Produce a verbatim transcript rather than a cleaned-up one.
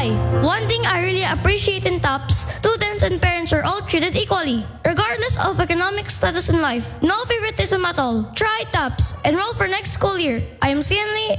Hi! One thing I really appreciate in TOPS, students and parents are all treated equally, regardless of economic status in life. No favoritism at all. Try TOPS. Enroll for next school year. I am Cian Lee,